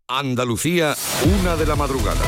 Andalucía, 1 de la madrugada.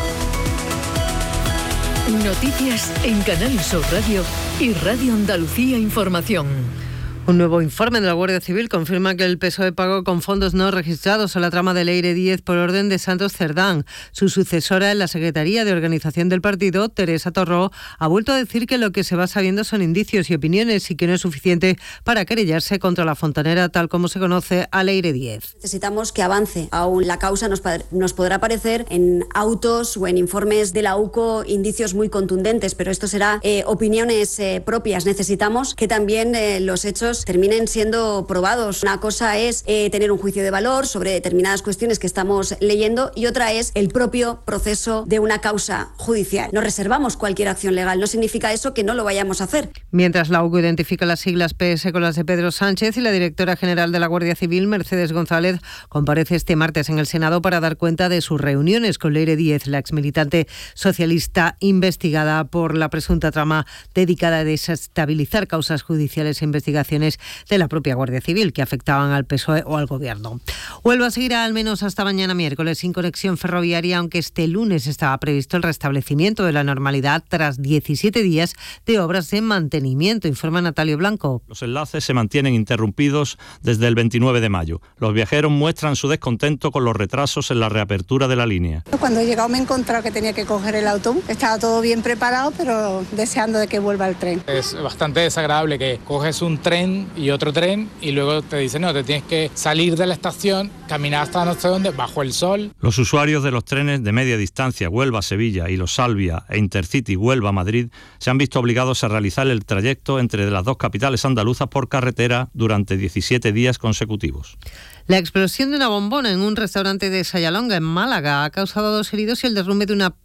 Noticias en Canal Sur Radio y Radio Andalucía Información. Un nuevo informe de la Guardia Civil confirma que el PSOE pagó con fondos no registrados a la trama de Leire Díez por orden de Santos Cerdán. Su sucesora en la Secretaría de Organización del partido, Teresa Torró, ha vuelto a decir que lo que se va sabiendo son indicios y opiniones y que no es suficiente para querellarse contra la fontanera tal como se conoce a Leire Díez. Necesitamos que avance. Aún la causa nos podrá aparecer en autos o en informes de la UCO indicios muy contundentes, pero esto será opiniones propias. Necesitamos que también los hechos terminen siendo probados. Una cosa es tener un juicio de valor sobre determinadas cuestiones que estamos leyendo y otra es el propio proceso de una causa judicial. Nos reservamos cualquier acción legal, no significa eso que no lo vayamos a hacer. Mientras la UCO identifica las siglas PS con las de Pedro Sánchez y la directora general de la Guardia Civil, Mercedes González, comparece este martes en el Senado para dar cuenta de sus reuniones con Leire Díez, la exmilitante socialista investigada por la presunta trama dedicada a desestabilizar causas judiciales e investigaciones de la propia Guardia Civil que afectaban al PSOE o al Gobierno. Huelva seguirá al menos hasta mañana miércoles sin conexión ferroviaria, aunque este lunes estaba previsto el restablecimiento de la normalidad tras 17 días de obras de mantenimiento, informa Natalio Blanco. Los enlaces se mantienen interrumpidos desde el 29 de mayo. Los viajeros muestran su descontento con los retrasos en la reapertura de la línea. Cuando he llegado me he encontrado que tenía que coger el autobús. Estaba todo bien preparado, pero deseando de que vuelva el tren. Es bastante desagradable que coges un tren y otro tren y luego te dicen no, te tienes que salir de la estación, caminar hasta no sé dónde, bajo el sol. Los usuarios de los trenes de media distancia Huelva-Sevilla y los Salvia e Intercity Huelva-Madrid se han visto obligados a realizar el trayecto entre las dos capitales andaluzas por carretera durante 17 días consecutivos. La explosión de una bombona en un restaurante de Sayalonga, en Málaga, ha causado 2 heridos y el derrumbe de una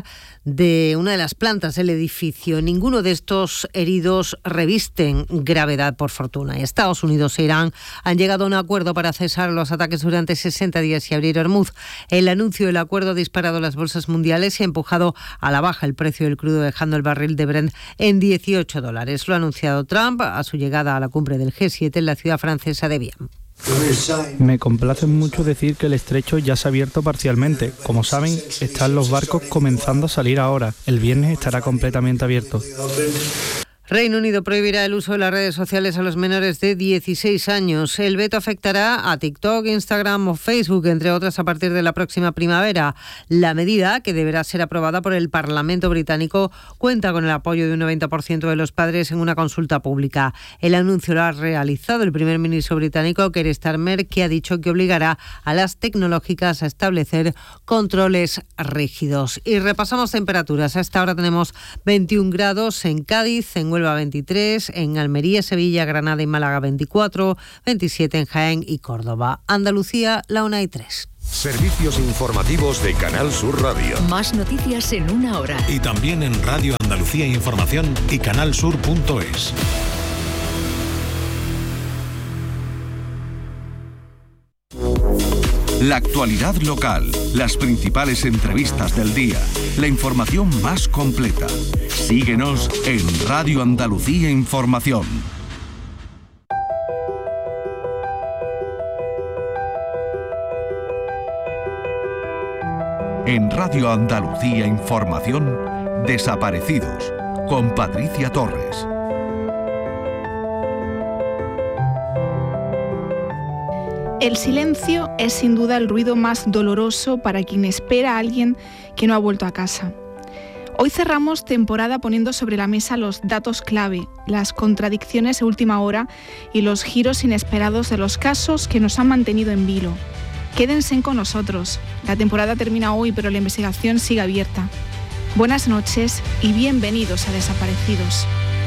de las plantas del edificio. Ninguno de estos heridos revisten gravedad, por fortuna. Estados Unidos e Irán han llegado a un acuerdo para cesar los ataques durante 60 días y abrir Hormuz. El anuncio del acuerdo ha disparado las bolsas mundiales y ha empujado a la baja el precio del crudo, dejando el barril de Brent en $18. Lo ha anunciado Trump a su llegada a la cumbre del G7 en la ciudad francesa de Vienne. Me complace mucho decir que el estrecho ya se ha abierto parcialmente. Como saben, están los barcos comenzando a salir ahora. El viernes estará completamente abierto. Reino Unido prohibirá el uso de las redes sociales a los menores de 16 años. El veto afectará a TikTok, Instagram o Facebook, entre otras, a partir de la próxima primavera. La medida, que deberá ser aprobada por el Parlamento británico, cuenta con el apoyo de un 90% de los padres en una consulta pública. El anuncio lo ha realizado el primer ministro británico, Keir Starmer, que ha dicho que obligará a las tecnológicas a establecer controles rígidos. Y repasamos temperaturas. A esta hora tenemos 21 grados en Cádiz, en Huelva 23, en Almería, Sevilla, Granada y Málaga 24, 27 en Jaén y Córdoba. Andalucía, la 1:03. Servicios informativos de Canal Sur Radio. Más noticias en 1 hora. Y también en Radio Andalucía Información y canalsur.es. La actualidad local, las principales entrevistas del día, la información más completa. Síguenos en Radio Andalucía Información. En Radio Andalucía Información, Desaparecidos, con Patricia Torres. El silencio es sin duda el ruido más doloroso para quien espera a alguien que no ha vuelto a casa. Hoy cerramos temporada poniendo sobre la mesa los datos clave, las contradicciones de última hora y los giros inesperados de los casos que nos han mantenido en vilo. Quédense con nosotros. La temporada termina hoy, pero la investigación sigue abierta. Buenas noches y bienvenidos a Desaparecidos.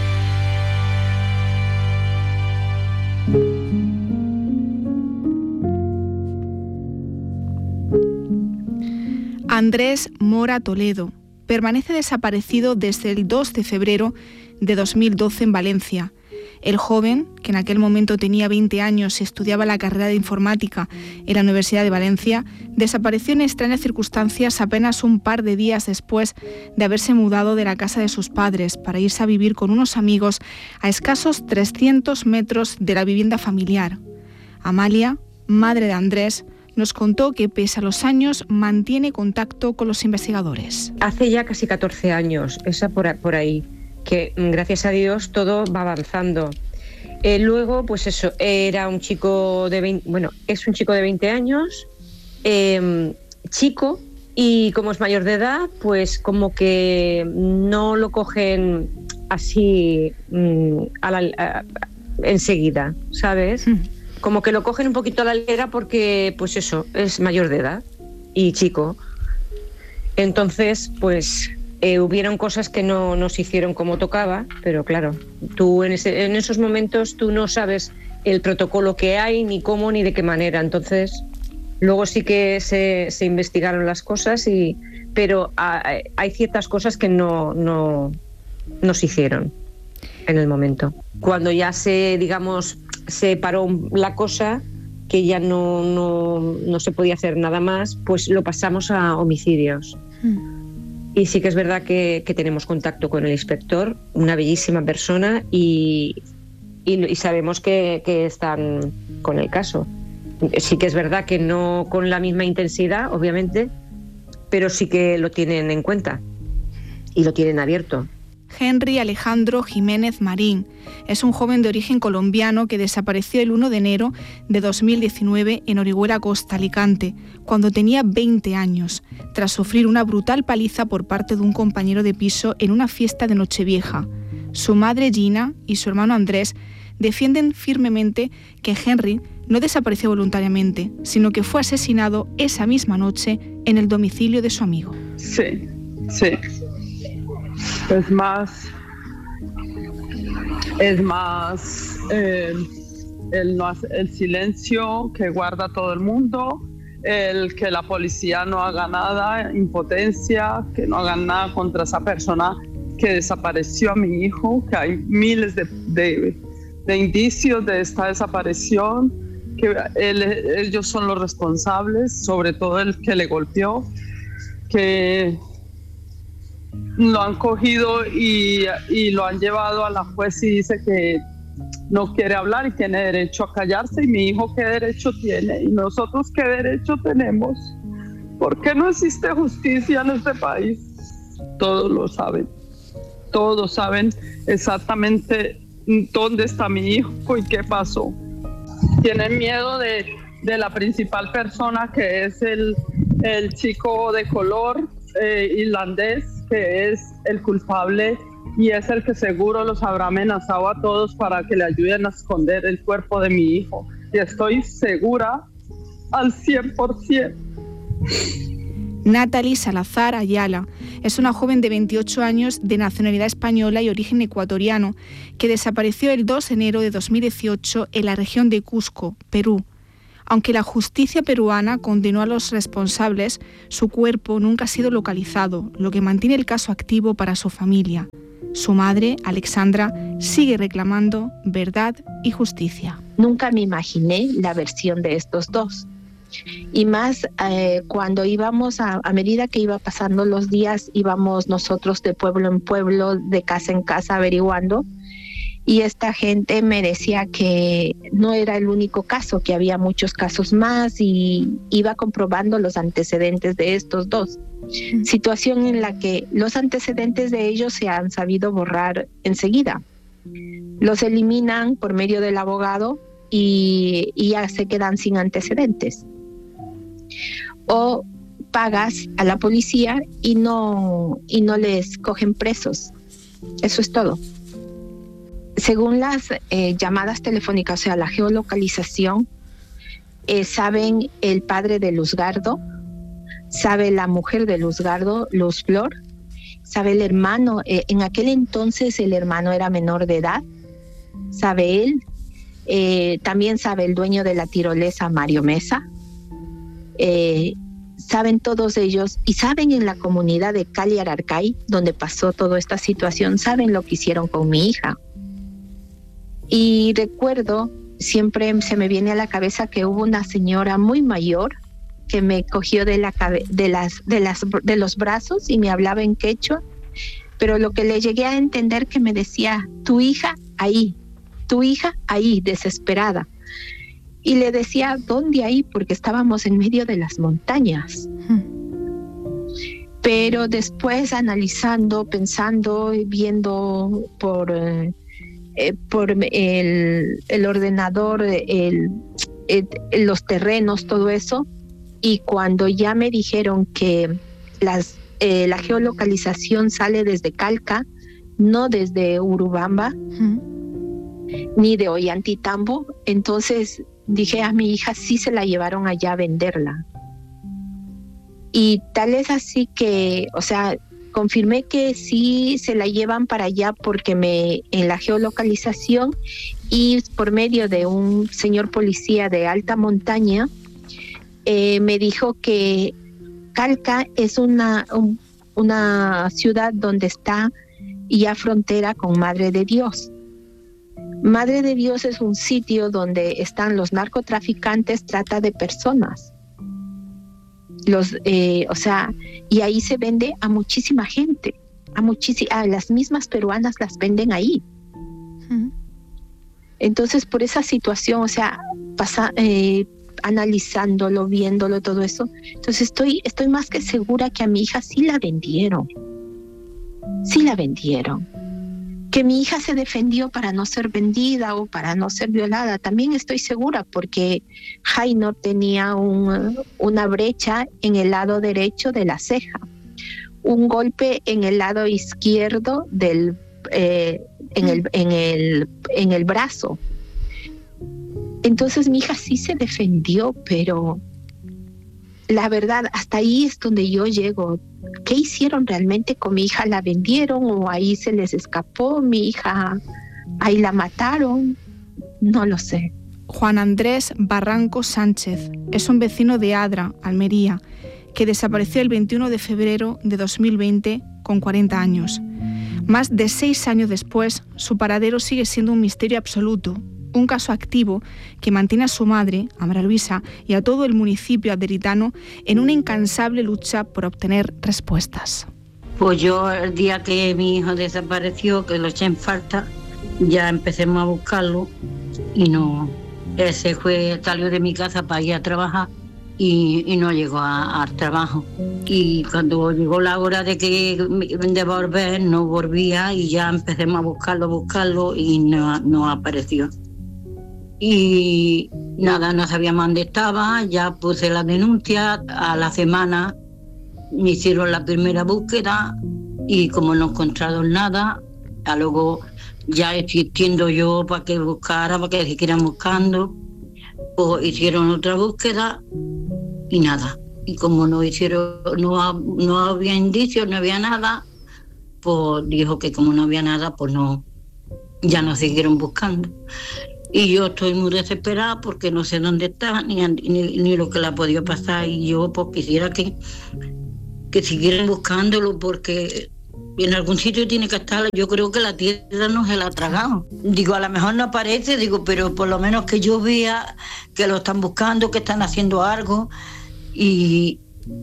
Andrés Mora Toledo permanece desaparecido desde el 2 de febrero de 2012 en Valencia. El joven, que en aquel momento tenía 20 años y estudiaba la carrera de informática en la Universidad de Valencia, desapareció en extrañas circunstancias apenas un par de días después de haberse mudado de la casa de sus padres para irse a vivir con unos amigos a escasos 300 metros de la vivienda familiar. Amalia, madre de Andrés, nos contó que pese a los años mantiene contacto con los investigadores. Hace ya casi 14 años, esa por ahí, que gracias a Dios todo va avanzando. Luego, pues eso, era un chico de 20, es un chico de 20 años, chico, y como es mayor de edad, pues como que no lo cogen así enseguida, ¿sabes? Como que lo cogen un poquito a la ligera porque, pues eso, es mayor de edad y chico. Entonces, pues hubieron cosas que no se hicieron como tocaba, pero claro, tú en esos momentos tú no sabes el protocolo que hay, ni cómo, ni de qué manera. Entonces, luego sí que se investigaron las cosas, pero hay ciertas cosas que no se hicieron en el momento. Cuando ya se paró la cosa, que ya no se podía hacer nada más, pues lo pasamos a homicidios. Y sí que es verdad que tenemos contacto con el inspector, una bellísima persona, y sabemos que están con el caso. Sí que es verdad que no con la misma intensidad, obviamente, pero sí que lo tienen en cuenta y lo tienen abierto. Henry Alejandro Jiménez Marín es un joven de origen colombiano que desapareció el 1 de enero de 2019 en Orihuela Costa, Alicante, cuando tenía 20 años, tras sufrir una brutal paliza por parte de un compañero de piso en una fiesta de Nochevieja. Su madre Gina y su hermano Andrés defienden firmemente que Henry no desapareció voluntariamente, sino que fue asesinado esa misma noche en el domicilio de su amigo. Sí. Es más el silencio que guarda todo el mundo, el que la policía no haga nada, impotencia, que no hagan nada contra esa persona que desapareció a mi hijo, que hay miles de indicios de esta desaparición, que ellos son los responsables, sobre todo el que le golpeó, que lo han cogido y lo han llevado a la juez y dice que no quiere hablar y tiene derecho a callarse. Y mi hijo, ¿qué derecho tiene? Y nosotros, ¿qué derecho tenemos? ¿Por qué no existe justicia en este país? Todos lo saben. Todos saben exactamente dónde está mi hijo y qué pasó. Tienen miedo de la principal persona, que es el chico de color irlandés, que es el culpable y es el que seguro los habrá amenazado a todos para que le ayuden a esconder el cuerpo de mi hijo. Y estoy segura al 100%. Natalie Salazar Ayala es una joven de 28 años de nacionalidad española y origen ecuatoriano que desapareció el 2 de enero de 2018 en la región de Cusco, Perú. Aunque la justicia peruana condenó a los responsables, su cuerpo nunca ha sido localizado, lo que mantiene el caso activo para su familia. Su madre, Alexandra, sigue reclamando verdad y justicia. Nunca me imaginé la versión de estos dos. Y más cuando íbamos, a medida que iba pasando los días, íbamos nosotros de pueblo en pueblo, de casa en casa averiguando. Y esta gente me decía que no era el único caso, que había muchos casos más, y iba comprobando los antecedentes de estos dos. Situación en la que los antecedentes de ellos se han sabido borrar enseguida. Los eliminan por medio del abogado y ya se quedan sin antecedentes. O pagas a la policía y no les cogen presos. Eso es todo. Según las llamadas telefónicas, o sea, la geolocalización, saben el padre de Luzgardo, sabe la mujer de Luzgardo, Luz Flor, sabe el hermano, en aquel entonces el hermano era menor de edad, sabe él, también sabe el dueño de la tirolesa, Mario Mesa, saben todos ellos y saben en la comunidad de Cali Ararcay, donde pasó toda esta situación, saben lo que hicieron con mi hija. Y recuerdo, siempre se me viene a la cabeza que hubo una señora muy mayor que me cogió de los brazos y me hablaba en quechua, pero lo que le llegué a entender que me decía, tu hija ahí, desesperada. Y le decía, ¿dónde ahí? Porque estábamos en medio de las montañas. Pero después analizando, pensando, viendo por el ordenador, los terrenos, todo eso, y cuando ya me dijeron que la geolocalización sale desde Calca, no desde Urubamba, ni de Ollantaytambo, entonces dije a mi hija, sí se la llevaron allá a venderla. Y tal es así que, o sea, confirmé que sí se la llevan para allá porque en la geolocalización y por medio de un señor policía de alta montaña, me dijo que Calca es una ciudad donde está ya frontera con Madre de Dios. Madre de Dios es un sitio donde están los narcotraficantes, trata de personas. Y ahí se vende a muchísima gente, a las mismas peruanas las venden ahí. Entonces, por esa situación, o sea, analizándolo, viéndolo, todo eso, entonces estoy más que segura que a mi hija sí la vendieron. Que mi hija se defendió para no ser vendida o para no ser violada, también estoy segura, porque Jainor tenía una brecha en el lado derecho de la ceja, un golpe en el lado izquierdo en el brazo. Entonces mi hija sí se defendió, pero la verdad, hasta ahí es donde yo llego. ¿Qué hicieron realmente con mi hija? ¿La vendieron o ahí se les escapó? ¿Mi hija ahí la mataron? No lo sé. Juan Andrés Barranco Sánchez es un vecino de Adra, Almería, que desapareció el 21 de febrero de 2020 con 40 años. Más de 6 años después, su paradero sigue siendo un misterio absoluto. Un caso activo que mantiene a su madre, a María Luisa, y a todo el municipio aderitano en una incansable lucha por obtener respuestas. Pues yo el día que mi hijo desapareció, que lo eché en falta, ya empecemos a buscarlo y no. Él salió de mi casa para ir a trabajar y no llegó al trabajo. Y cuando llegó la hora de volver, no volvía y ya empecemos a buscarlo y no apareció. Y nada, no sabíamos dónde estaba, ya puse la denuncia, a la semana me hicieron la primera búsqueda y como no encontraron nada, luego ya existiendo yo para que siguieran buscando, pues hicieron otra búsqueda y nada. Y como no había indicios, no había nada, pues dijo que como no había nada, pues no, ya no siguieron buscando. Y yo estoy muy desesperada porque no sé dónde está, ni lo que le ha podido pasar. Y yo pues quisiera que siguieran buscándolo porque en algún sitio tiene que estar. Yo creo que la tierra no se la ha tragado. Digo, a lo mejor no aparece, pero por lo menos que yo vea que lo están buscando, que están haciendo algo. Y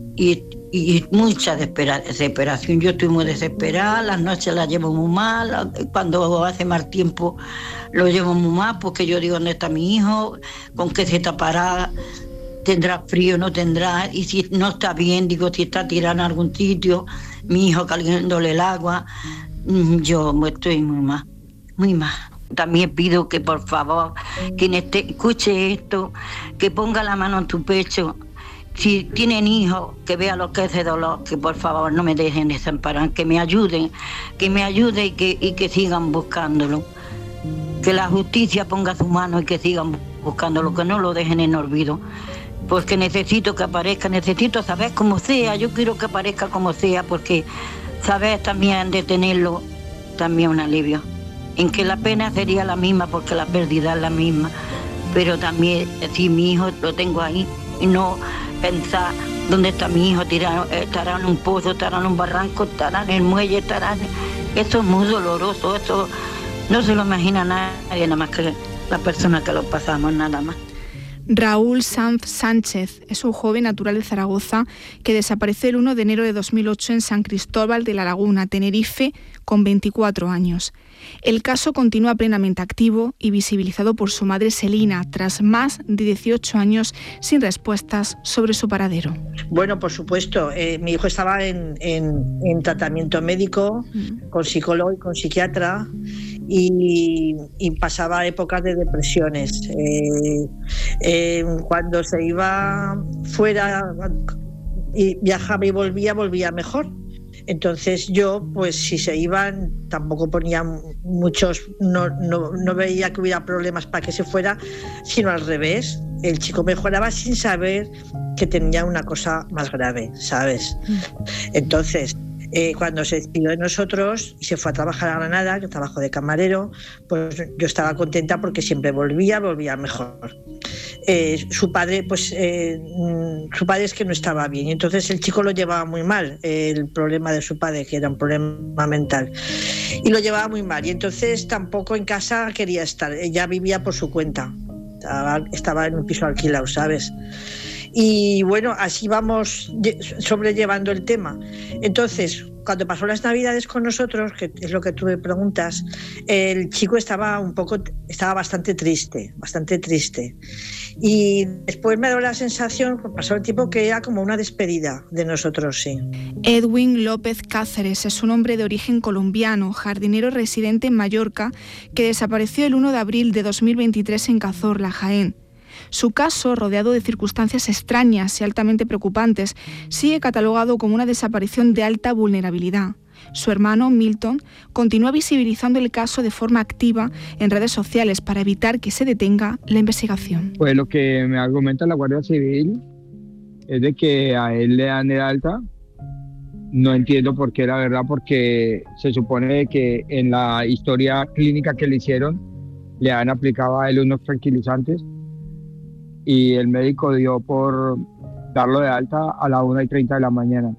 mucha desesperación. Yo estoy muy desesperada, las noches las llevo muy mal, cuando hace mal tiempo lo llevo muy mal, porque yo digo, ¿dónde está mi hijo? ¿Con qué se tapará? ¿Tendrá frío? ¿No tendrá? Y si no está bien, digo, si está tirado en algún sitio, mi hijo caliéndole el agua, yo estoy muy mal, muy mal. También pido que por favor, quien escuche esto, que ponga la mano en tu pecho. Si tienen hijos, que vean lo que es de dolor, que por favor no me dejen desamparar, que me ayuden y que sigan buscándolo. Que la justicia ponga su mano y que sigan buscándolo, que no lo dejen en olvido. Porque necesito que aparezca, necesito saber cómo sea, yo quiero que aparezca como sea, porque saber también de tenerlo, también un alivio. En que la pena sería la misma, porque la pérdida es la misma, pero también si mi hijo lo tengo ahí y no pensar dónde está mi hijo, estará en un pozo, estará en un barranco, estará en el muelle, eso es muy doloroso, eso no se lo imagina nadie, nada más que la persona que lo pasamos, nada más. Raúl Sanz Sánchez es un joven natural de Zaragoza que desapareció el 1 de enero de 2008 en San Cristóbal de la Laguna, Tenerife, con 24 años. El caso continúa plenamente activo y visibilizado por su madre Selina, tras más de 18 años sin respuestas sobre su paradero. Bueno, por supuesto, mi hijo estaba en tratamiento médico, con psicólogo y con psiquiatra, y pasaba épocas de depresiones. Cuando se iba fuera y viajaba y volvía mejor. Entonces yo, pues si se iban, tampoco ponía muchos, no veía que hubiera problemas para que se fuera, sino al revés. El chico mejoraba sin saber que tenía una cosa más grave, ¿sabes? Entonces, cuando se despidió de nosotros y se fue a trabajar a Granada, que trabajó de camarero, pues yo estaba contenta porque siempre volvía mejor. Su padre es que no estaba bien, y entonces el chico lo llevaba muy mal, el problema de su padre, que era un problema mental, y lo llevaba muy mal, y entonces tampoco en casa quería estar, ella vivía por su cuenta, estaba en un piso alquilado, ¿sabes? Y bueno, así vamos sobrellevando el tema. Entonces, cuando pasó las Navidades con nosotros, que es lo que tú me preguntas, el chico estaba bastante triste. Y después me dio la sensación, pasó el tiempo, que era como una despedida de nosotros, sí. Edwin López Cáceres es un hombre de origen colombiano, jardinero residente en Mallorca, que desapareció el 1 de abril de 2023 en Cazorla, Jaén. Su caso, rodeado de circunstancias extrañas y altamente preocupantes, sigue catalogado como una desaparición de alta vulnerabilidad. Su hermano, Milton, continúa visibilizando el caso de forma activa en redes sociales para evitar que se detenga la investigación. Pues lo que me argumenta la Guardia Civil es de que a él le dan el alta. No entiendo por qué, la verdad, porque se supone que en la historia clínica que le hicieron le han aplicado a él unos tranquilizantes, y el médico dio por darlo de alta a las 1:30 de la mañana.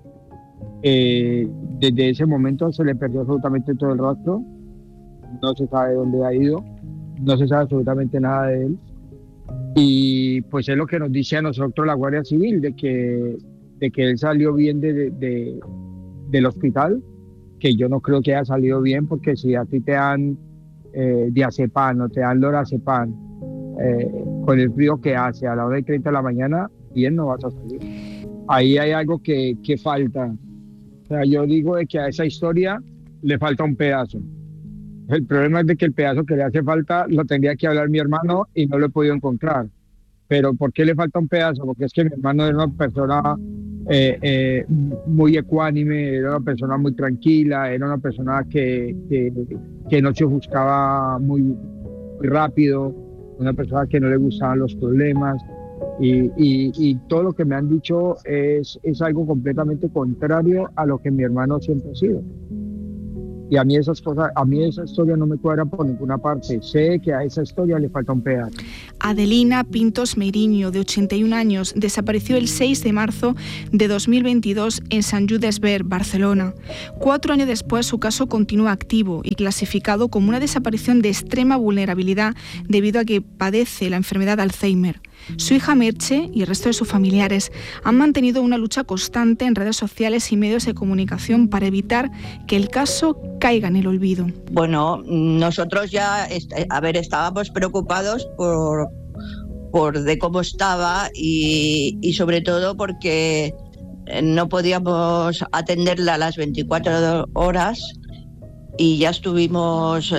Desde ese momento se le perdió absolutamente todo el rastro, no se sabe dónde ha ido, no se sabe absolutamente nada de él, y pues es lo que nos dice a nosotros la Guardia Civil, de que él salió bien del hospital, que yo no creo que haya salido bien, porque si a ti te dan diazepam o te dan lorazepam, con el frío que hace a las 1:30 de la mañana, bien no vas a salir. Ahí hay algo que falta. O sea, yo digo de que a esa historia le falta un pedazo. El problema es de que el pedazo que le hace falta lo tendría que hablar mi hermano y no lo he podido encontrar. Pero ¿por qué le falta un pedazo? Porque es que mi hermano era una persona muy ecuánime, era una persona muy tranquila, era una persona que no se ofuscaba muy rápido, una persona que no le gustaban los problemas, y todo lo que me han dicho es algo completamente contrario a lo que mi hermano siempre ha sido. Y a mí esa historia no me cuadra por ninguna parte. Sé que a esa historia le falta un pedazo. Adelina Pintos Meiriño, de 81 años, desapareció el 6 de marzo de 2022 en Sant Judes Ver, Barcelona. 4 años después, su caso continúa activo y clasificado como una desaparición de extrema vulnerabilidad debido a que padece la enfermedad de Alzheimer. Su hija Merche y el resto de sus familiares han mantenido una lucha constante en redes sociales y medios de comunicación para evitar que el caso caiga en el olvido. Bueno, nosotros ya estábamos preocupados por de cómo estaba y sobre todo porque no podíamos atenderla a las 24 horas y ya estuvimos,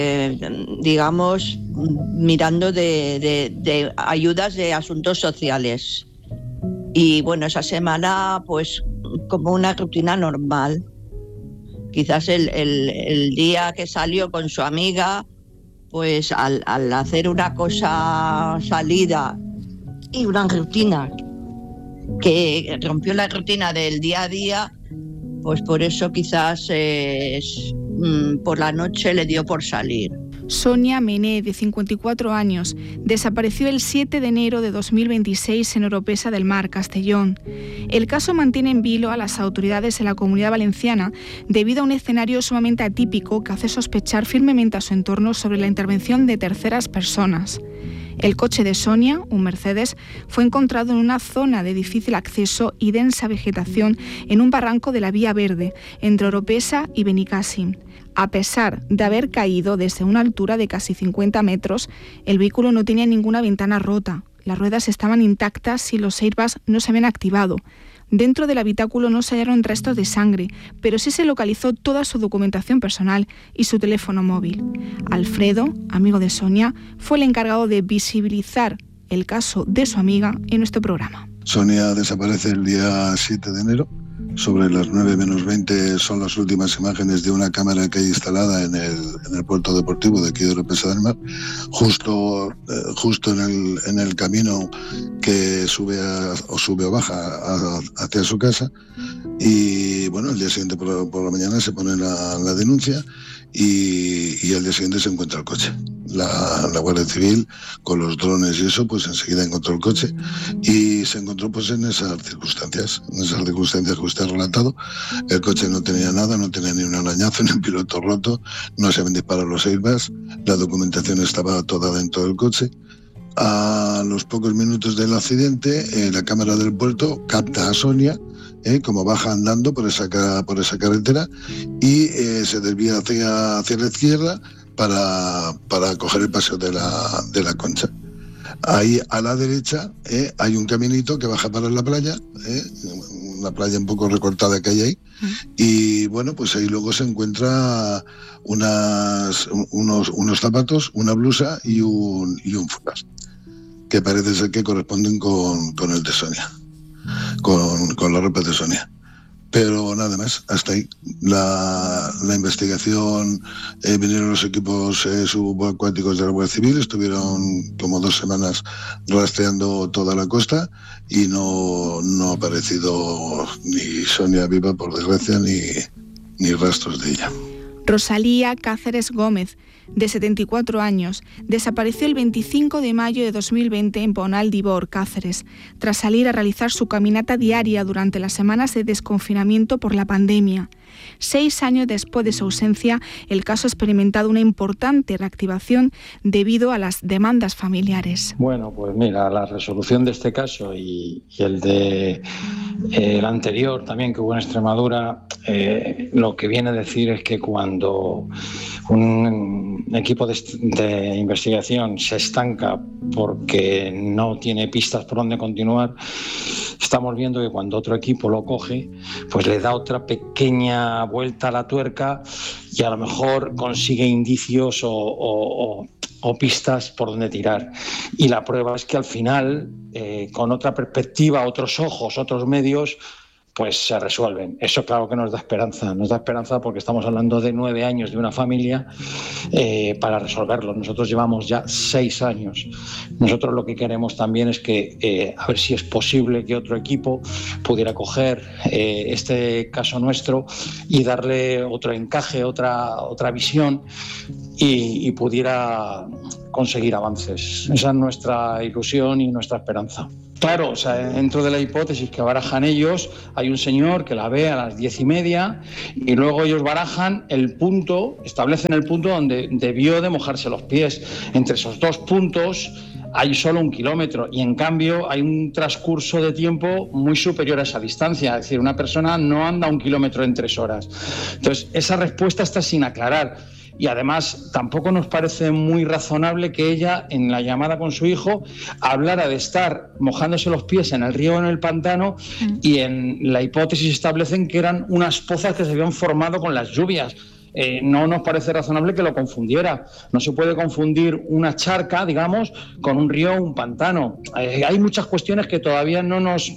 mirando de ayudas de asuntos sociales. Y bueno, esa semana pues como una rutina normal. Quizás el día que salió con su amiga, pues al hacer una cosa salida y una rutina que rompió la rutina del día a día, pues por eso quizás por la noche le dio por salir. Sonia Mené, de 54 años, desapareció el 7 de enero de 2026 en Oropesa del Mar, Castellón. El caso mantiene en vilo a las autoridades en la Comunidad Valenciana debido a un escenario sumamente atípico que hace sospechar firmemente a su entorno sobre la intervención de terceras personas. El coche de Sonia, un Mercedes, fue encontrado en una zona de difícil acceso y densa vegetación en un barranco de la Vía Verde, entre Oropesa y Benicàssim. A pesar de haber caído desde una altura de casi 50 metros, el vehículo no tenía ninguna ventana rota. Las ruedas estaban intactas y los airbags no se habían activado. Dentro del habitáculo no se hallaron restos de sangre, pero sí se localizó toda su documentación personal y su teléfono móvil. Alfredo, amigo de Sonia, fue el encargado de visibilizar el caso de su amiga en nuestro programa. Sonia desaparece el día 7 de enero. Sobre las 9 menos 20 son las últimas imágenes de una cámara que hay instalada en el puerto deportivo de aquí de Oropesa del Mar, justo en el camino que sube o baja hacia su casa. Y bueno, el día siguiente por la mañana se pone la denuncia y al día siguiente se encuentra el coche. La Guardia Civil con los drones y eso, pues enseguida encontró el coche y se encontró pues en esas circunstancias que usted ha relatado. El coche no tenía nada, no tenía ni un arañazo, ni un piloto roto, no se habían disparado los airbags, la documentación estaba toda dentro del coche. A los pocos minutos del accidente, la cámara del puerto capta a Sonia como baja andando por esa carretera y se desvía hacia la izquierda para coger el paseo de la Concha. Ahí a la derecha hay un caminito que baja para la playa, una playa un poco recortada que hay ahí, y bueno, pues ahí luego se encuentra unos zapatos, una blusa y un fulas, que parece ser que corresponden con el de Sonia, con la ropa de Sonia. Pero nada más, hasta ahí. La investigación, vinieron los equipos subacuáticos de la Guardia Civil, estuvieron como 2 semanas rastreando toda la costa y no ha aparecido ni Sonia viva, por desgracia, ni rastros de ella. Rosalía Cáceres Gómez, de 74 años, desapareció el 25 de mayo de 2020 en Bonal d'Ibor, Cáceres, tras salir a realizar su caminata diaria durante las semanas de desconfinamiento por la pandemia. 6 años después de su ausencia, el caso ha experimentado una importante reactivación debido a las demandas familiares. Bueno, pues mira, la resolución de este caso y el de el anterior también que hubo en Extremadura, lo que viene a decir es que cuando un equipo de investigación se estanca porque no tiene pistas por donde continuar, estamos viendo que cuando otro equipo lo coge, pues le da otra pequeña vuelta a la tuerca y a lo mejor consigue indicios o pistas por donde tirar. Y la prueba es que al final, con otra perspectiva, otros ojos, otros medios, pues se resuelven. Eso claro que nos da esperanza porque estamos hablando de 9 años de una familia para resolverlo. Nosotros llevamos ya 6 años. Nosotros lo que queremos también es que a ver si es posible que otro equipo pudiera coger este caso nuestro y darle otro encaje, otra visión y pudiera conseguir avances. Esa es nuestra ilusión y nuestra esperanza. Claro, o sea, dentro de la hipótesis que barajan ellos, hay un señor que la ve a las 10:30 y luego ellos barajan el punto, establecen el punto donde debió de mojarse los pies. Entre esos 2 puntos hay solo 1 kilómetro y en cambio hay un transcurso de tiempo muy superior a esa distancia. Es decir, una persona no anda 1 kilómetro en 3 horas. Entonces, esa respuesta está sin aclarar. Y además tampoco nos parece muy razonable que ella, en la llamada con su hijo, hablara de estar mojándose los pies en el río o en el pantano y en la hipótesis establecen que eran unas pozas que se habían formado con las lluvias. No nos parece razonable que lo confundiera. No se puede confundir una charca, digamos, con un río o un pantano. Hay muchas cuestiones que todavía no nos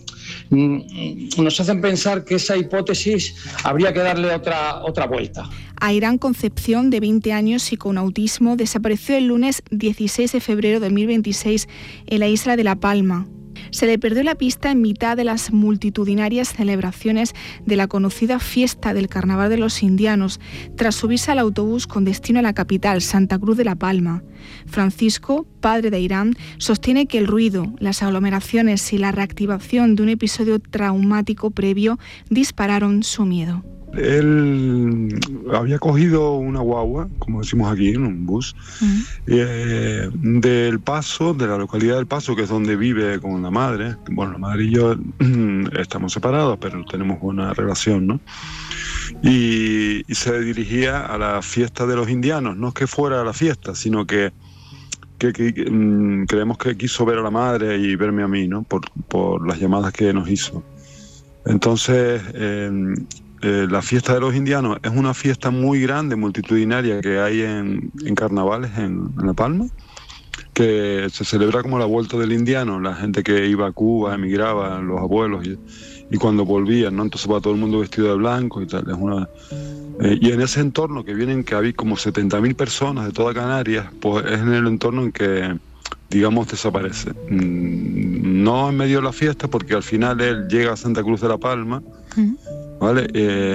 hacen pensar que esa hipótesis habría que darle otra vuelta. Airán Concepción, de 20 años y con autismo, desapareció el lunes 16 de febrero de 2026 en la isla de La Palma. Se le perdió la pista en mitad de las multitudinarias celebraciones de la conocida fiesta del Carnaval de los Indianos, tras subirse al autobús con destino a la capital, Santa Cruz de La Palma. Francisco, padre de Airán, sostiene que el ruido, las aglomeraciones y la reactivación de un episodio traumático previo dispararon su miedo. Él había cogido una guagua, como decimos aquí, en un bus, del Paso, de la localidad del Paso, que es donde vive con la madre. Bueno, la madre y yo estamos separados, pero tenemos buena relación, ¿no? Y se dirigía a la fiesta de los indianos. No es que fuera a la fiesta, sino que creemos que quiso ver a la madre y verme a mí, ¿no? Por las llamadas que nos hizo. Entonces, la fiesta de los indianos es una fiesta muy grande, multitudinaria, que hay en carnavales en La Palma, que se celebra como la vuelta del indiano, la gente que iba a Cuba, emigraba, los abuelos, y cuando volvían, ¿no? Entonces va todo el mundo vestido de blanco y tal. Y en ese entorno que había como 70.000 personas de toda Canarias, pues es en el entorno en que, digamos, desaparece. No en medio de la fiesta, porque al final él llega a Santa Cruz de la Palma, ¿vale?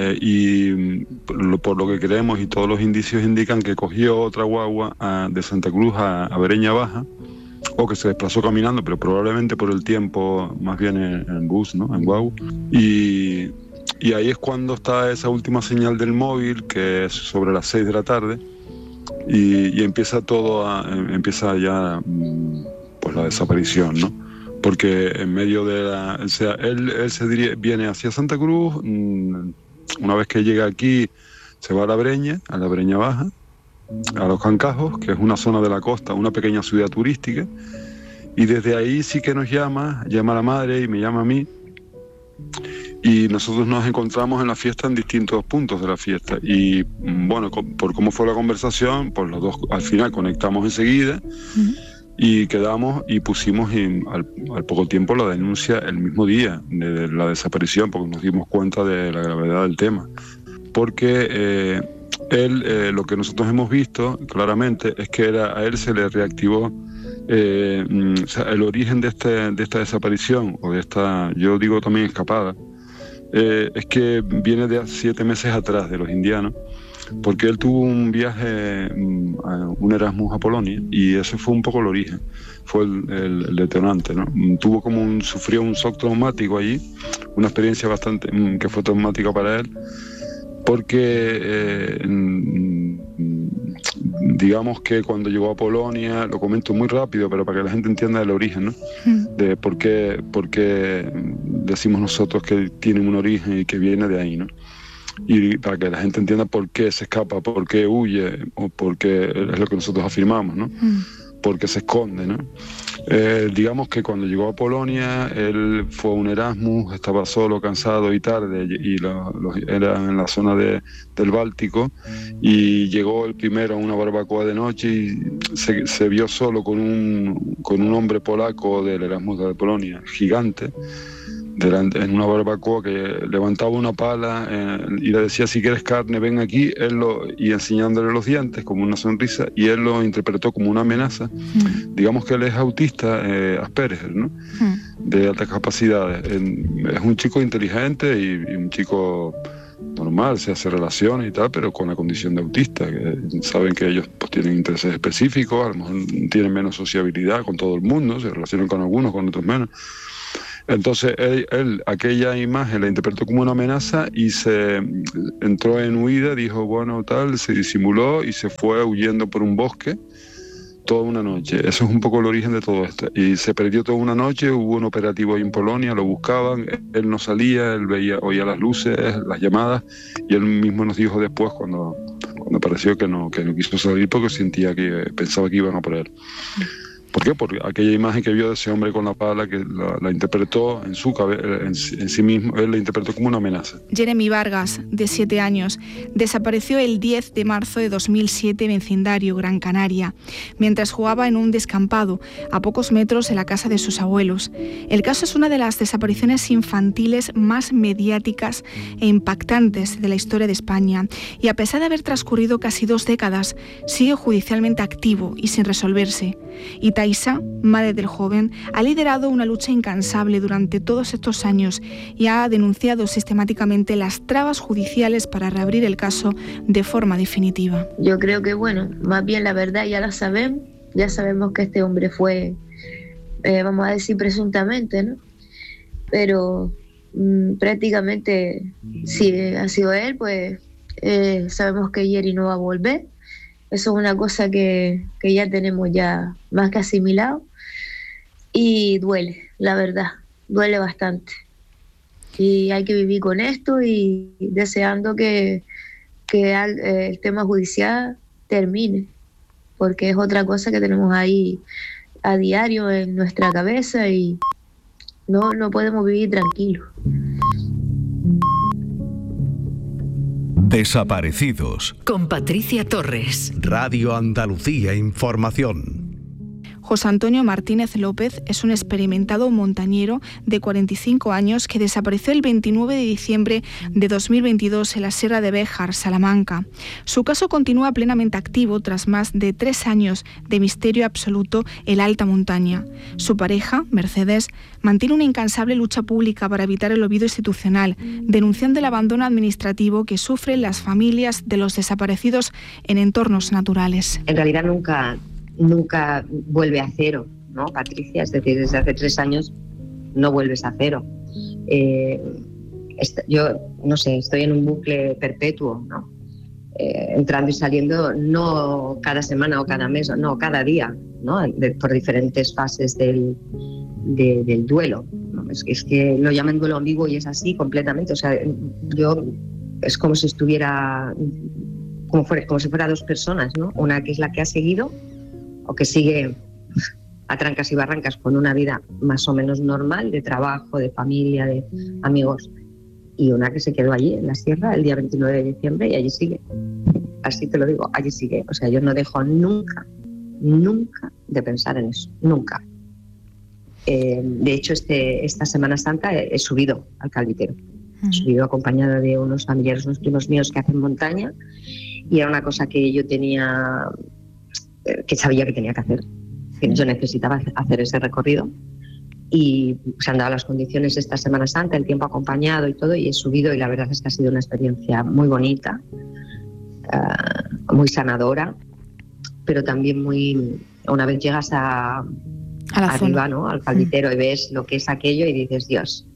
Y por lo que creemos y todos los indicios indican que cogió otra guagua de Santa Cruz a Breña Baja, o que se desplazó caminando, pero probablemente por el tiempo más bien en bus, ¿no? En guagua. Y ahí es cuando está esa última señal del móvil, que es sobre las 6 de la tarde, y empieza empieza ya pues la desaparición, ¿no? Porque en medio de él viene hacia Santa Cruz, una vez que llega aquí se va a la Breña Baja, a Los Cancajos, que es una zona de la costa, una pequeña ciudad turística, y desde ahí sí que nos llama a la madre y me llama a mí, y nosotros nos encontramos en la fiesta en distintos puntos de la fiesta, y bueno, por cómo fue la conversación, pues los dos al final conectamos enseguida, y quedamos y pusimos al poco tiempo la denuncia el mismo día de la desaparición, porque nos dimos cuenta de la gravedad del tema, porque él, lo que nosotros hemos visto claramente es que a él se le reactivó o sea, el origen de esta desaparición, o de esta, yo digo también escapada, es que viene de 7 meses atrás de los indianos, porque él tuvo un viaje, un Erasmus a Polonia, y ese fue un poco el origen, fue el detonante, ¿no? Sufrió un shock traumático allí, una experiencia bastante que fue traumática para él, porque digamos que cuando llegó a Polonia, lo comento muy rápido, pero para que la gente entienda el origen, ¿no? De por qué decimos nosotros que tienen un origen y que viene de ahí, ¿no? Y para que la gente entienda por qué se escapa, por qué huye, o por qué es lo que nosotros afirmamos, ¿no? Por qué se esconde, ¿no? Digamos que cuando llegó a Polonia, él fue a un Erasmus, estaba solo, cansado y tarde, y era en la zona del Báltico, y llegó el primero a una barbacoa de noche y se vio solo con un hombre polaco del Erasmus de Polonia, gigante, en una barbacoa, que levantaba una pala y le decía: si quieres carne, ven aquí, y enseñándole los dientes como una sonrisa, y él lo interpretó como una amenaza. Digamos que él es autista, Asperger, ¿no? De altas capacidades. Es un chico inteligente y un chico normal, se hace relaciones y tal, pero con la condición de autista, que saben que ellos pues tienen intereses específicos, a lo mejor tienen menos sociabilidad con todo el mundo, se relacionan con algunos, con otros menos. Entonces él aquella imagen la interpretó como una amenaza y se entró en huida, dijo bueno tal, se disimuló y se fue huyendo por un bosque toda una noche. Eso es un poco el origen de todo esto. Y se perdió toda una noche, hubo un operativo ahí en Polonia, lo buscaban, él no salía, él oía las luces, las llamadas, y él mismo nos dijo después cuando pareció que no quiso salir porque pensaba que iban a por él. ¿Por qué? Porque aquella imagen que vio de ese hombre con la pala, que la interpretó en su cabeza, en sí mismo, él la interpretó como una amenaza. Jeremy Vargas, de 7 años, desapareció el 10 de marzo de 2007 en Vecindario, Gran Canaria, mientras jugaba en un descampado, a pocos metros de la casa de sus abuelos. El caso es una de las desapariciones infantiles más mediáticas e impactantes de la historia de España, y a pesar de haber transcurrido casi 2 décadas, sigue judicialmente activo y sin resolverse. Y Taisa, madre del joven, ha liderado una lucha incansable durante todos estos años y ha denunciado sistemáticamente las trabas judiciales para reabrir el caso de forma definitiva. Yo creo que, bueno, más bien la verdad ya la sabemos, ya sabemos que este hombre fue, vamos a decir presuntamente, ¿no? Pero prácticamente, si ha sido él, pues sabemos que Yeri no va a volver. Eso es una cosa que ya tenemos ya más que asimilado y duele, la verdad, duele bastante. Y hay que vivir con esto y deseando que el tema judicial termine, porque es otra cosa que tenemos ahí a diario en nuestra cabeza y no podemos vivir tranquilos. Desaparecidos. Con Patricia Torres. Radio Andalucía Información. José Antonio Martínez López es un experimentado montañero de 45 años que desapareció el 29 de diciembre de 2022 en la Sierra de Béjar, Salamanca. Su caso continúa plenamente activo tras más de 3 años de misterio absoluto en la alta montaña. Su pareja, Mercedes, mantiene una incansable lucha pública para evitar el olvido institucional, denunciando el abandono administrativo que sufren las familias de los desaparecidos en entornos naturales. En realidad nunca vuelve a cero, ¿no, Patricia? Es decir, desde hace 3 años no vuelves a cero. Yo, no sé, estoy en un bucle perpetuo, ¿no? Entrando y saliendo, no cada semana o cada mes, no, cada día, ¿no? Por diferentes fases del duelo, ¿no? Es que lo llaman duelo ambiguo y es así completamente. O sea, yo es como si estuviera, como si fuera 2 personas, ¿no? Una que es la que ha seguido o que sigue a trancas y barrancas con una vida más o menos normal, de trabajo, de familia, de amigos, y una que se quedó allí en la sierra el día 29 de diciembre y allí sigue. Así te lo digo, allí sigue. O sea, yo no dejo nunca de pensar en eso, nunca. De hecho, esta Semana Santa he subido al Calvitero. He subido acompañada de unos familiares, unos primos míos que hacen montaña, y era una cosa que yo sabía que tenía que hacer, que yo necesitaba hacer ese recorrido, y se han dado las condiciones esta Semana Santa, el tiempo acompañado y todo, y he subido, y la verdad es que ha sido una experiencia muy bonita, muy sanadora, pero también una vez llegas arriba, ¿no? Al Calvitero, y ves lo que es aquello y dices, Dios,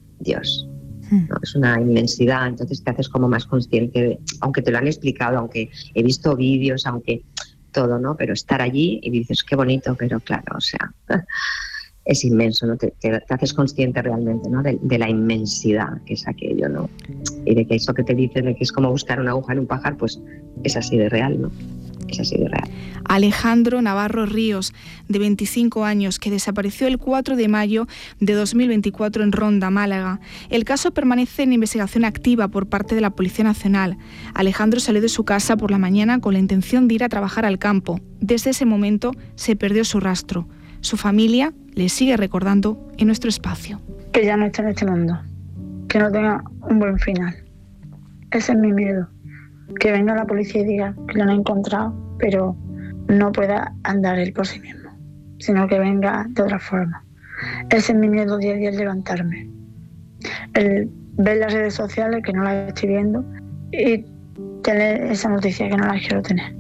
¿no? Es una inmensidad. Entonces te haces como más consciente, aunque te lo han explicado, aunque he visto vídeos, aunque todo, ¿no? Pero estar allí y dices, qué bonito, pero claro, o sea, es inmenso, ¿no? Te haces consciente realmente, ¿no? De la inmensidad que es aquello, ¿no? Y de que eso que te dicen de que es como buscar una aguja en un pajar, pues es así de real, ¿no? Es así de real. Alejandro Navarro Ríos, de 25 años, que desapareció el 4 de mayo de 2024 en Ronda, Málaga. El caso permanece en investigación activa por parte de la Policía Nacional. Alejandro salió de su casa por la mañana con la intención de ir a trabajar al campo. Desde ese momento se perdió su rastro. Su familia le sigue recordando en nuestro espacio. Que ya no está en este mundo, que no tenga un buen final. Ese es mi miedo. Que venga la policía y diga que lo han encontrado, pero no pueda andar él por sí mismo, sino que venga de otra forma. Ese es mi miedo día a día, el levantarme. El ver las redes sociales, que no las estoy viendo, y tener esa noticia, que no la quiero tener.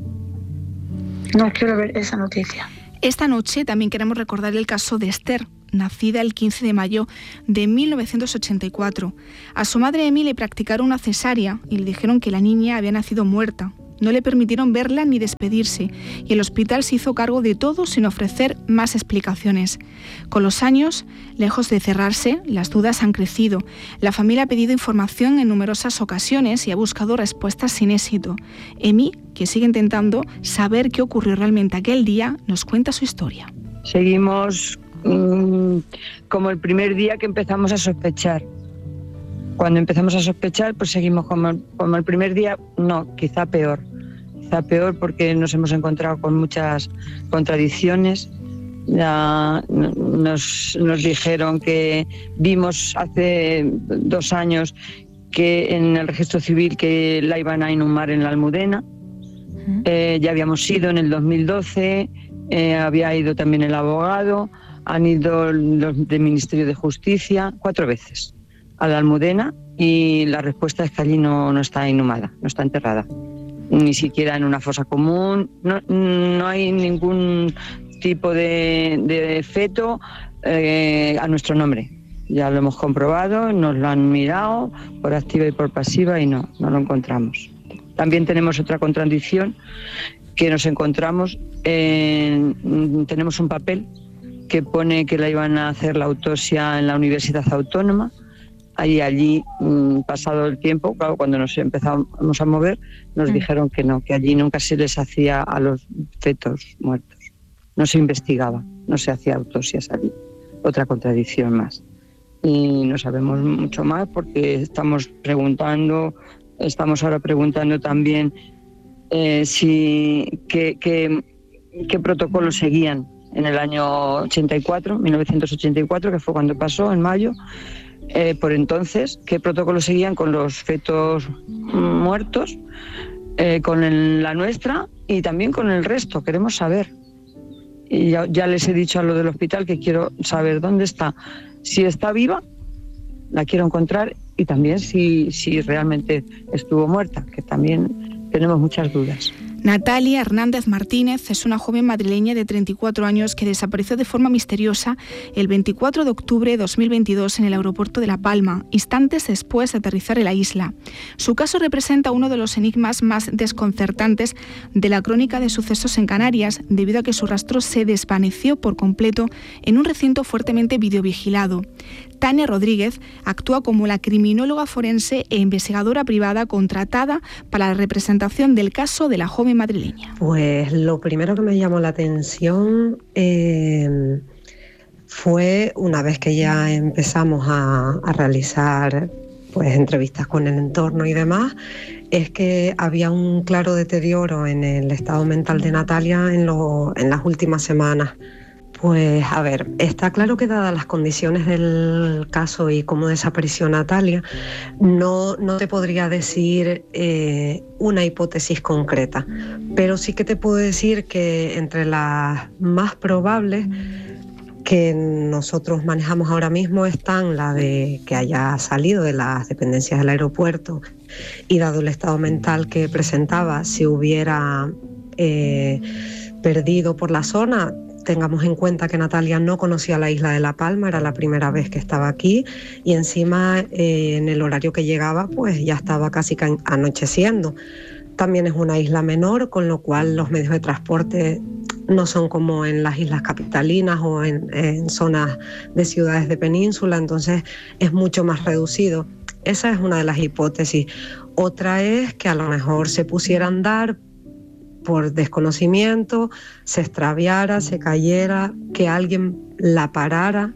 No quiero ver esa noticia. Esta noche también queremos recordar el caso de Esther, nacida el 15 de mayo de 1984. A su madre Emi le practicaron una cesárea y le dijeron que la niña había nacido muerta. No le permitieron verla ni despedirse y el hospital se hizo cargo de todo sin ofrecer más explicaciones. Con los años, lejos de cerrarse, las dudas han crecido. La familia ha pedido información en numerosas ocasiones y ha buscado respuestas sin éxito. Emi, que sigue intentando saber qué ocurrió realmente aquel día, nos cuenta su historia. Seguimos como el primer día que empezamos a sospechar. Cuando empezamos a sospechar, pues seguimos como el primer día, no, quizá peor porque nos hemos encontrado con muchas contradicciones. Ya nos dijeron que vimos hace 2 años que en el registro civil que la iban a inhumar en la Almudena. Ya habíamos ido en el 2012, había ido también el abogado, han ido los del Ministerio de Justicia 4 veces a la Almudena y la respuesta es que allí no está inhumada, no está enterrada, ni siquiera en una fosa común, no hay ningún tipo de feto a nuestro nombre. Ya lo hemos comprobado, nos lo han mirado por activa y por pasiva y no lo encontramos. También tenemos otra contradicción que nos encontramos, tenemos un papel que pone que la iban a hacer la autopsia en la Universidad Autónoma. Allí, pasado el tiempo, claro, cuando nos empezamos a mover, nos dijeron que no, que allí nunca se les hacía a los fetos muertos. No se investigaba, no se hacía autopsias allí. Otra contradicción más. Y no sabemos mucho más porque estamos ahora preguntando también qué protocolo seguían en el año 1984, que fue cuando pasó, en mayo. Por entonces, qué protocolo seguían con los fetos muertos, con la nuestra y también con el resto. Queremos saber. Y ya les he dicho a lo del hospital que quiero saber dónde está. Si está viva, la quiero encontrar, y también si realmente estuvo muerta, que también tenemos muchas dudas. Natalia Hernández Martínez es una joven madrileña de 34 años que desapareció de forma misteriosa el 24 de octubre de 2022 en el aeropuerto de La Palma, instantes después de aterrizar en la isla. Su caso representa uno de los enigmas más desconcertantes de la crónica de sucesos en Canarias, debido a que su rastro se desvaneció por completo en un recinto fuertemente videovigilado. Tania Rodríguez actúa como la criminóloga forense e investigadora privada contratada para la representación del caso de la joven madrileña. Pues lo primero que me llamó la atención fue, una vez que ya empezamos a realizar pues entrevistas con el entorno y demás, es que había un claro deterioro en el estado mental de Natalia en las últimas semanas. Pues a ver, está claro que dadas las condiciones del caso y cómo desapareció Natalia, no te podría decir una hipótesis concreta, pero sí que te puedo decir que entre las más probables que nosotros manejamos ahora mismo están la de que haya salido de las dependencias del aeropuerto y dado el estado mental que presentaba, si hubiera perdido por la zona. Tengamos en cuenta que Natalia no conocía la isla de La Palma, era la primera vez que estaba aquí y encima en el horario que llegaba pues ya estaba casi anocheciendo. También es una isla menor, con lo cual los medios de transporte no son como en las islas capitalinas o en zonas de ciudades de península, entonces es mucho más reducido. Esa es una de las hipótesis. Otra es que a lo mejor se pusiera a andar por desconocimiento, se extraviara, se cayera, que alguien la parara,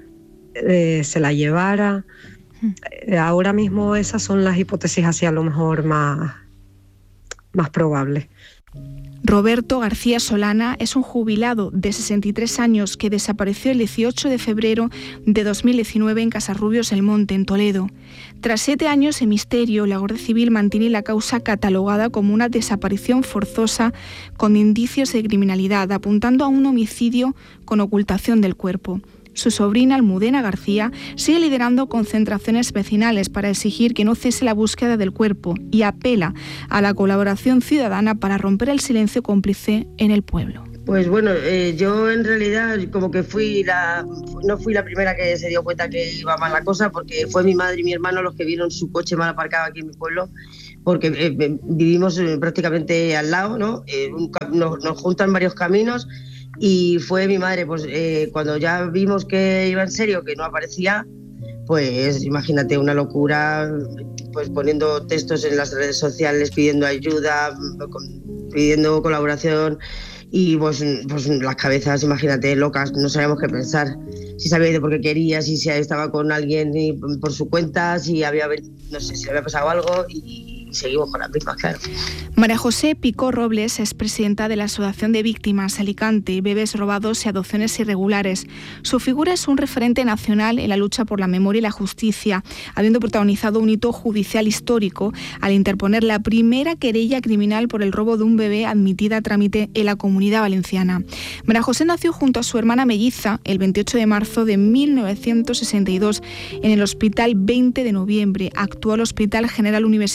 se la llevara. Ahora mismo esas son las hipótesis hacia lo mejor más probables. Roberto García Solana es un jubilado de 63 años que desapareció el 18 de febrero de 2019 en Casarrubios El Monte, en Toledo. Tras 7 años en misterio, la Guardia Civil mantiene la causa catalogada como una desaparición forzosa con indicios de criminalidad, apuntando a un homicidio con ocultación del cuerpo. Su sobrina Almudena García sigue liderando concentraciones vecinales para exigir que no cese la búsqueda del cuerpo y apela a la colaboración ciudadana para romper el silencio cómplice en el pueblo. Pues bueno, yo en realidad como que no fui la primera que se dio cuenta que iba mal la cosa, porque fue mi madre y mi hermano los que vieron su coche mal aparcado aquí en mi pueblo, porque vivimos prácticamente al lado, ¿no? Nos juntan varios caminos. Y fue mi madre, pues cuando ya vimos que iba en serio, que no aparecía, pues imagínate, una locura, pues poniendo textos en las redes sociales, pidiendo ayuda, pidiendo colaboración y pues las cabezas, imagínate, locas, no sabíamos qué pensar. Si sabía de por qué quería, si estaba con alguien por su cuenta, si había, no sé, si le había pasado algo y seguimos con las mismas, claro. María José Picó Robles es presidenta de la Asociación de Víctimas Alicante, Bebés Robados y Adopciones Irregulares. Su figura es un referente nacional en la lucha por la memoria y la justicia, habiendo protagonizado un hito judicial histórico al interponer la primera querella criminal por el robo de un bebé admitida a trámite en la Comunidad Valenciana. María José nació junto a su hermana melliza el 28 de marzo de 1962 en el Hospital 20 de Noviembre, actual Hospital General Universitario de Alicante,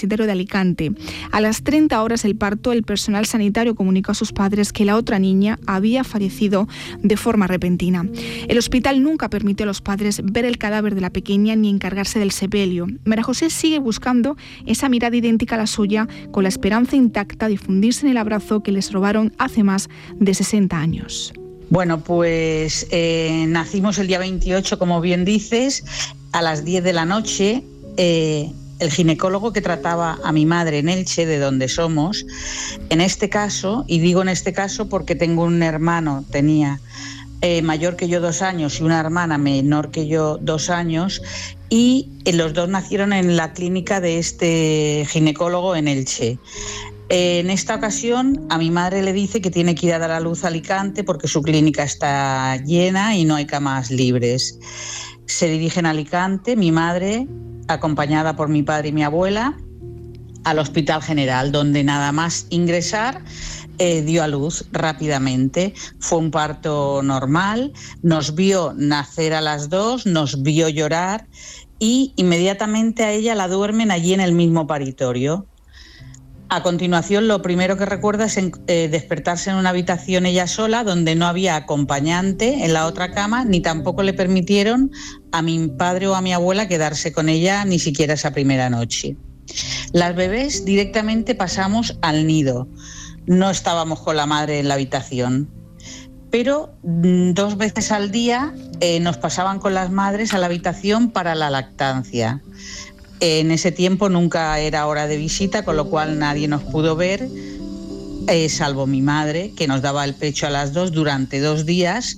Alicante. A las 30 horas del parto, el personal sanitario comunicó a sus padres que la otra niña había fallecido de forma repentina. El hospital nunca permitió a los padres ver el cadáver de la pequeña ni encargarse del sepelio. María José sigue buscando esa mirada idéntica a la suya, con la esperanza intacta de fundirse en el abrazo que les robaron hace más de 60 años. Bueno, pues nacimos el día 28, como bien dices, a las 10 de la noche. El ginecólogo que trataba a mi madre en Elche, de donde somos, en este caso, y digo en este caso porque tengo un hermano, tenía mayor que yo 2 años y una hermana menor que yo 2 años, y los dos nacieron en la clínica de este ginecólogo en Elche. En esta ocasión a mi madre le dice que tiene que ir a dar a luz a Alicante porque su clínica está llena y no hay camas libres. Se dirigen a Alicante, mi madre, acompañada por mi padre y mi abuela, al Hospital General, donde nada más ingresar dio a luz rápidamente. Fue un parto normal, nos vio nacer a las 2, nos vio llorar y inmediatamente a ella la duermen allí en el mismo paritorio. A continuación, lo primero que recuerda es despertarse en una habitación ella sola, donde no había acompañante en la otra cama, ni tampoco le permitieron a mi padre o a mi abuela quedarse con ella ni siquiera esa primera noche. Las bebés directamente pasamos al nido. No estábamos con la madre en la habitación, pero 2 veces al día nos pasaban con las madres a la habitación para la lactancia. En ese tiempo nunca era hora de visita, con lo cual nadie nos pudo ver, salvo mi madre, que nos daba el pecho a las 2 durante 2 días,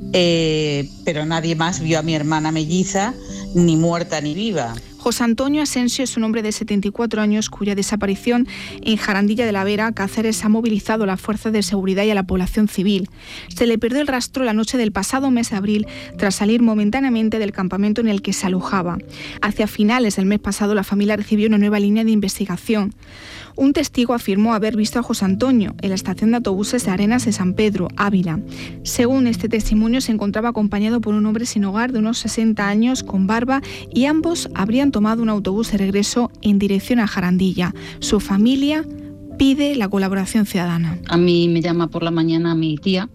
pero nadie más vio a mi hermana melliza, ni muerta ni viva. José Antonio Asensio es un hombre de 74 años cuya desaparición en Jarandilla de la Vera, Cáceres, ha movilizado a las fuerzas de seguridad y a la población civil. Se le perdió el rastro la noche del pasado mes de abril tras salir momentáneamente del campamento en el que se alojaba. Hacia finales del mes pasado la familia recibió una nueva línea de investigación. Un testigo afirmó haber visto a José Antonio en la estación de autobuses de Arenas de San Pedro, Ávila. Según este testimonio, se encontraba acompañado por un hombre sin hogar de unos 60 años con barba y ambos habrían tomado un autobús de regreso en dirección a Jarandilla. Su familia pide la colaboración ciudadana. A mí me llama por la mañana mi tía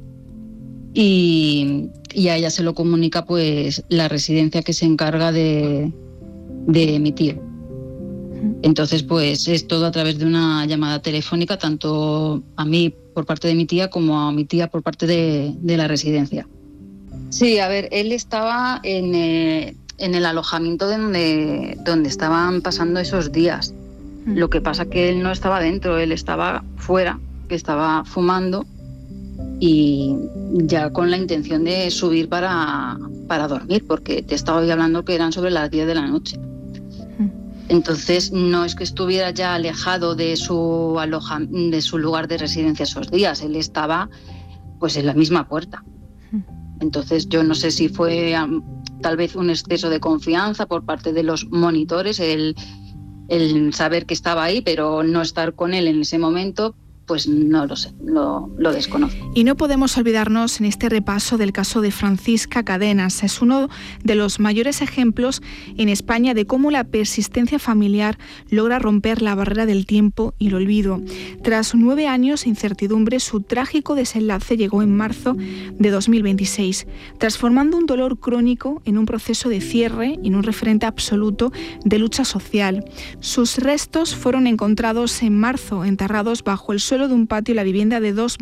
y a ella se lo comunica pues la residencia que se encarga de mi tío. Entonces, pues es todo a través de una llamada telefónica, tanto a mí por parte de mi tía como a mi tía por parte de la residencia. Sí, a ver, él estaba en el alojamiento donde estaban pasando esos días. Lo que pasa que él no estaba dentro, él estaba fuera, que estaba fumando y ya con la intención de subir para dormir, porque te estaba hablando que eran sobre las 10 de la noche. Entonces no es que estuviera ya alejado de su lugar de residencia esos días, él estaba pues en la misma puerta. Entonces yo no sé si fue tal vez un exceso de confianza por parte de los monitores, el saber que estaba ahí, pero no estar con él en ese momento, pues no lo sé, lo desconozco. Y no podemos olvidarnos en este repaso del caso de Francisca Cadenas. Es uno de los mayores ejemplos en España de cómo la persistencia familiar logra romper la barrera del tiempo y el olvido. Tras 9 años de incertidumbre, su trágico desenlace llegó en marzo de 2026, transformando un dolor crónico en un proceso de cierre y en un referente absoluto de lucha social. Sus restos fueron encontrados en marzo, enterrados bajo el suelo de un patio y la vivienda de 2